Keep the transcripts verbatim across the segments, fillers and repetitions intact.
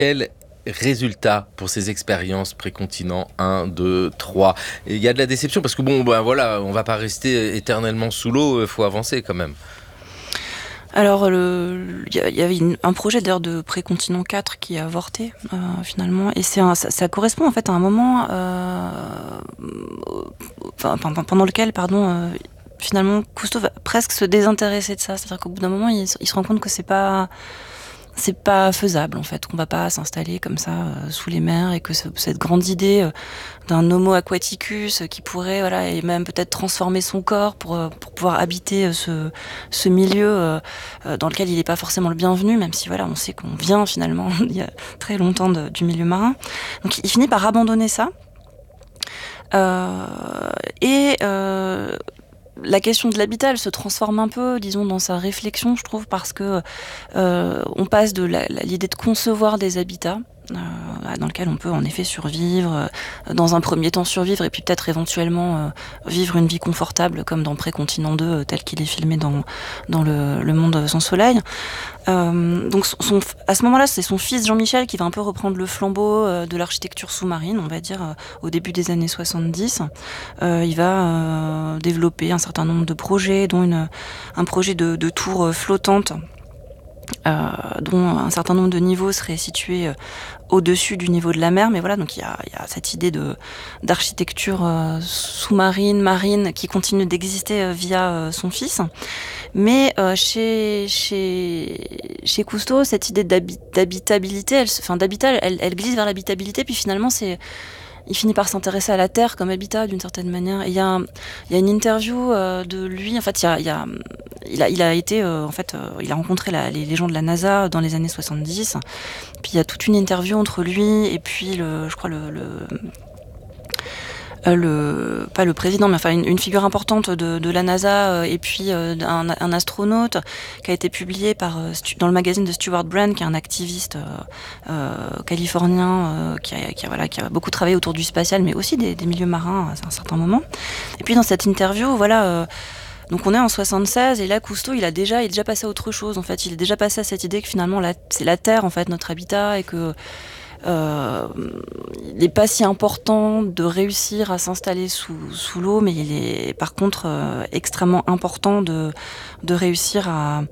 Quel résultat pour ces expériences précontinent un, deux, trois? Et il y a de la déception parce que bon, ben voilà, on va pas rester éternellement sous l'eau, il faut avancer quand même. Alors, le il y a il y avait une un projet d'ailleurs de Précontinent quatre qui a avorté, heu, finalement et c'est un ça ça correspond en fait à un moment, heu, enfin pen pen pendant lequel pardon, heu, finalement Cousteau va presque se désintéresser de ça. C'est-à-dire qu'au bout d'un moment, il se il se rend compte que c'est pas c'est pas faisable en fait, qu'on va pas s'installer comme ça, heu, sous les mers et que ce cette grande idée, heu, d'un homo aquaticus, heu, qui pourrait voilà et même peut-être transformer son corps pour, heu, pour pouvoir habiter, heu, ce ce milieu, heu heu, dans lequel il est pas forcément le bienvenu, même si voilà, on sait qu'on vient finalement il y a très longtemps de du milieu marin. Donc il finit par abandonner ça, heu et heu, la question de l'habitat, elle se transforme un peu, disons, dans sa réflexion, je trouve, parce que, heu, on passe de la la l'idée de concevoir des habitats, heu, dans lequel on peut en effet survivre, heu, dans un premier temps survivre et puis peut-être éventuellement, heu, vivre une vie confortable comme dans Précontinent deux, heu, tel qu'il est filmé dans dans le le Monde sans soleil. Hem, donc son son f à ce moment-là, c'est son fils Jean-Michel qui va un peu reprendre le flambeau, heu, de l'architecture sous-marine, on va dire, heu, au début des années soixante-dix. Heu, il va, heu, développer un certain nombre de projets, dont une un projet de de tour, heu, flottante, heu, dont un certain nombre de niveaux seraient situés, heu, au-dessus du niveau de la mer. Mais voilà, donc il y a il y a cette idée de d'architecture, heu, sous-marine, marine, qui continue d'exister, heu, via, heu, son fils. Mais, heu, chez chez chez Cousteau, cette idée d'habi d'habitabilité, elle se enfin d'habitat, elle elle glisse vers l'habitabilité, puis finalement c'est il finit par s'intéresser à la terre comme habitat d'une certaine manière. Et il y a un il y a une interview, heu, de lui, en fait, il y a il y a, mmh, il a il a été, heu, en fait, heu, il a rencontré la les les gens de la NASA dans les années soixante-dix. Puis il y a toute une interview entre lui et puis le je crois le le, heu, le pas le président, mais enfin une une figure importante de de la NASA, heu, et puis, heu, un un astronaute qui a été publié par, heu, Stu dans le magazine de Stewart Brand, qui est un activiste, heu heu, californien, heu, qui a qui a voilà, qui a beaucoup travaillé autour du spatial, mais aussi des des milieux marins à un certain moment. Et puis dans cette interview, voilà, heu, donc on est en soixante-seize et là Cousteau, il a déjà il est déjà passé à autre chose en fait. Il est déjà passé à cette idée que finalement la c'est la Terre en fait notre habitat et que, Heu, il n'est pas si important de réussir à s'installer sous sous l'eau, mais il est par contre, heu, extrêmement important de de réussir à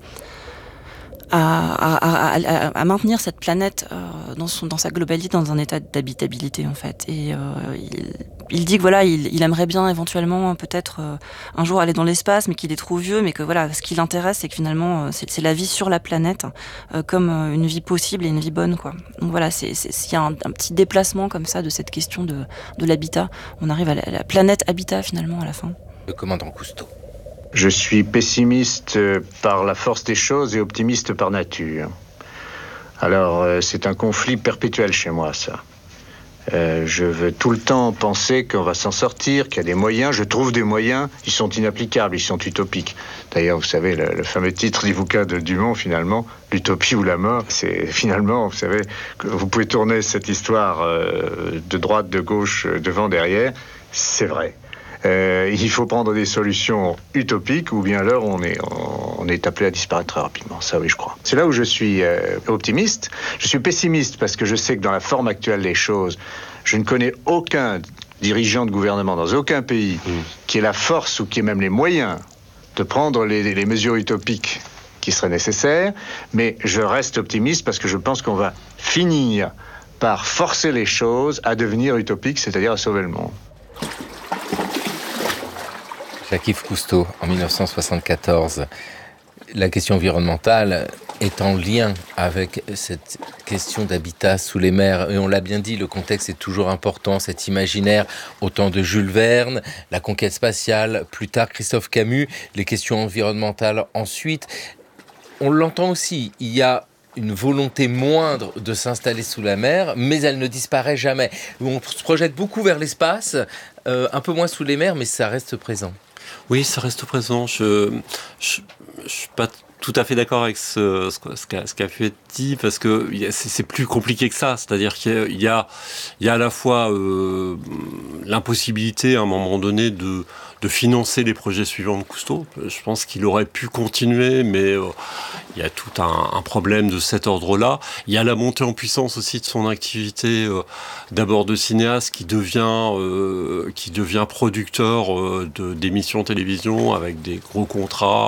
à à à à à maintenir cette planète, heu, dans son dans sa globalité, dans un état d'habitabilité, en fait. Et heu, il il dit que voilà, il il aimerait bien éventuellement peut-être, heu, un jour aller dans l'espace, mais qu'il est trop vieux, mais que voilà, ce qui l'intéresse, c'est que finalement, heu, c'est c'est la vie sur la planète, heu, comme, heu, une vie possible et une vie bonne, quoi. Donc voilà, c'est c'est s'il y a un un petit déplacement comme ça de cette question de de l'habitat, on arrive à la la planète habitat finalement à la fin. Le commandant Cousteau. Je suis pessimiste euh, par la force des choses et optimiste par nature. Alors, euh, c'est un conflit perpétuel chez moi, ça. Euh, je veux tout le temps penser qu'on va s'en sortir, qu'il y a des moyens. Je trouve des moyens, ils sont inapplicables, ils sont utopiques. D'ailleurs, vous savez, le, le fameux titre du bouquin de Dumont, finalement, l'utopie ou la mort, c'est finalement, vous savez, que vous pouvez tourner cette histoire euh, de droite, de gauche, devant, derrière, c'est vrai. Euh, il faut prendre des solutions utopiques ou bien alors on est, on est appelé à disparaître très rapidement. Ça, oui, je crois. C'est là où je suis euh, optimiste. Je suis pessimiste parce que je sais que dans la forme actuelle des choses, je ne connais aucun dirigeant de gouvernement dans aucun pays mmh. qui ait la force ou qui ait même les moyens de prendre les, les mesures utopiques qui seraient nécessaires. Mais je reste optimiste parce que je pense qu'on va finir par forcer les choses à devenir utopiques, c'est-à-dire à sauver le monde. Jacques-Yves Cousteau, en mille neuf cent soixante-quatorze. La question environnementale est en lien avec cette question d'habitat sous les mers. Et on l'a bien dit, le contexte est toujours important, cet imaginaire au temps de Jules Verne, la conquête spatiale, plus tard Christophe Camus, les questions environnementales ensuite. On l'entend aussi, il y a une volonté moindre de s'installer sous la mer, mais elle ne disparaît jamais. On se projette beaucoup vers l'espace, euh, un peu moins sous les mers, mais ça reste présent. Oui, ça reste présent. Je, je, je suis pas tout à fait d'accord avec ce, ce, ce qu'a, ce qu'a fait dit, parce que c'est, c'est plus compliqué que ça. C'est-à-dire qu'il y a, il y a à la fois euh, l'impossibilité, à un moment donné, de, de financer les projets suivants de Cousteau. Je pense qu'il aurait pu continuer, mais euh, il y a tout un, un problème de cet ordre-là. Il y a la montée en puissance aussi de son activité, euh, d'abord de cinéaste, qui devient, euh, qui devient producteur euh, de, d'émissions télévision avec des gros contrats